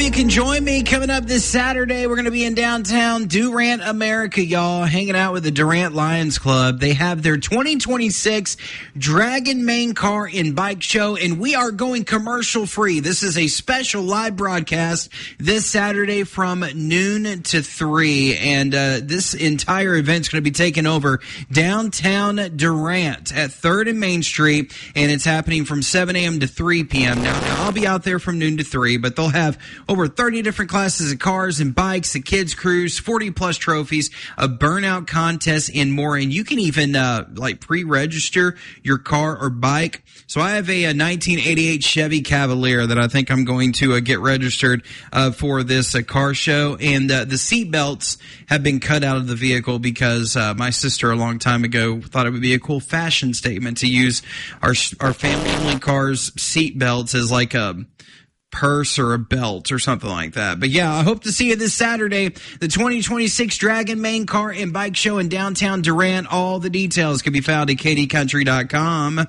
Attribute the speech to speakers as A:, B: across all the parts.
A: you can join me coming up this Saturday. We're going to be in downtown Durant, America, y'all, hanging out with the Durant Lions Club. They have their 2026 Dragon Main Car and Bike Show, and we are going commercial free. This is a special live broadcast this Saturday from noon to 3, and this entire event is going to be taking over downtown Durant at 3rd and Main Street, and it's happening from 7 a.m. to 3 p.m. Now, I'll be out there from noon to 3, but they'll have over 30 different classes of cars and bikes, a kids cruise, 40-plus trophies, a burnout contest, and more. And you can even pre-register your car or bike. So I have a 1988 Chevy Cavalier that I think I'm going to get registered for this car show. And the seat belts have been cut out of the vehicle because my sister a long time ago thought it would be a cool fashion statement to use our family-only car's seat belts as like a purse or a belt or something like that. But yeah, I hope to see you this Saturday, the 2026 Dragon Main Car and Bike Show in downtown Durant. All the details can be found at KDCountry.com.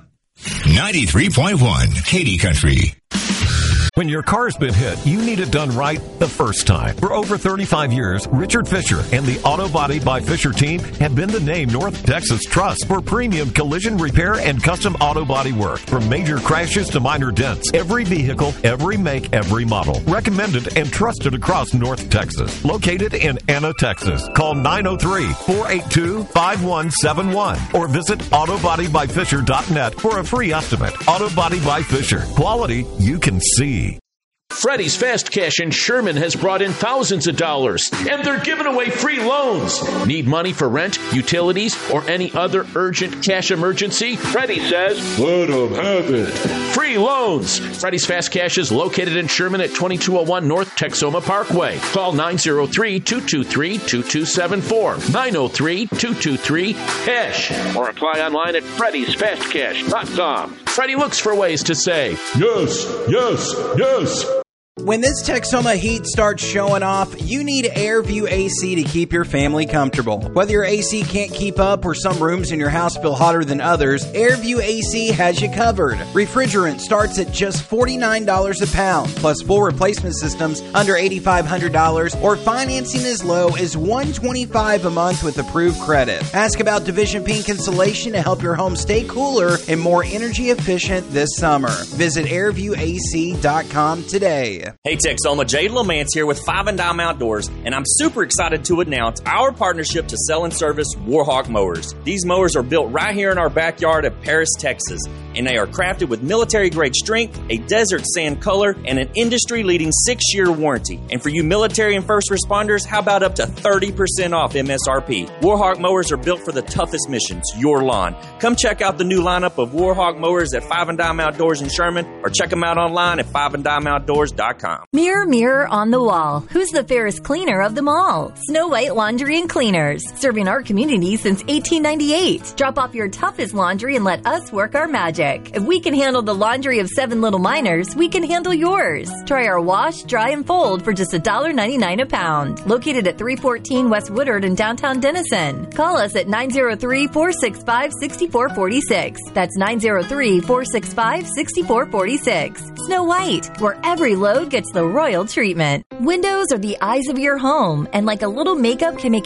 B: 93.1 Katy Country.
C: When your car's been hit, you need it done right the first time. For over 35 years, Richard Fisher and the Auto Body by Fisher team have been the name North Texas trusts for premium collision repair and custom auto body work. From major crashes to minor dents, every vehicle, every make, every model. Recommended and trusted across North Texas. Located in Anna, Texas. Call 903-482-5171 or visit autobodybyfisher.net for a free estimate. Auto Body by Fisher. Quality you can see.
D: Freddy's Fast Cash in Sherman has brought in thousands of dollars, and they're giving away free loans. Need money for rent, utilities, or any other urgent cash emergency? Freddy says, let them have it. Free loans. Freddy's Fast Cash is located in Sherman at 2201 North Texoma Parkway. Call 903-223-2274. 903-223-CASH. Or apply online at Freddy'sFastCash.com. Freddy looks for ways to say, yes, yes, yes.
A: When this Texoma heat starts showing off, you need AirView AC to keep your family comfortable. Whether your AC can't keep up or some rooms in your house feel hotter than others, AirView AC has you covered. Refrigerant starts at just $49 a pound, plus full replacement systems under $8,500, or financing as low as $125 a month with approved credit. Ask about Division Pink insulation to help your home stay cooler and more energy efficient this summer. Visit airviewac.com today.
E: Hey Texoma, Jade Lamance here with Five and Dime Outdoors, and I'm super excited to announce our partnership to sell and service Warhawk mowers. These mowers are built right here in our backyard of Paris, Texas, and they are crafted with military-grade strength, a desert sand color, and an industry-leading 6-year warranty. And for you military and first responders, how about up to 30% off MSRP? Warhawk mowers are built for the toughest missions, your lawn. Come check out the new lineup of Warhawk mowers at Five and Dime Outdoors in Sherman, or check them out online at fiveanddimeoutdoors.com.
F: Mirror, mirror on the wall. Who's the fairest cleaner of them all? Snow White Laundry and Cleaners. Serving our community since 1898. Drop off your toughest laundry and let us work our magic. If we can handle the laundry of 7 little miners, we can handle yours. Try our wash, dry, and fold for just $1.99 a pound. Located at 314 West Woodard in downtown Denison. Call us at 903-465-6446. That's 903-465-6446. Snow White, where every load gets the royal treatment. Windows are the eyes of your home, and like a little makeup can make